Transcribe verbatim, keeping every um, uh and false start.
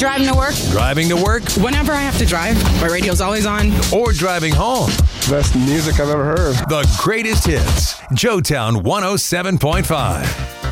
Driving to work. Driving to work. Whenever I have to drive, my radio's always on. Or driving home. Best music I've ever heard. The greatest hits. Joetown one oh seven point five.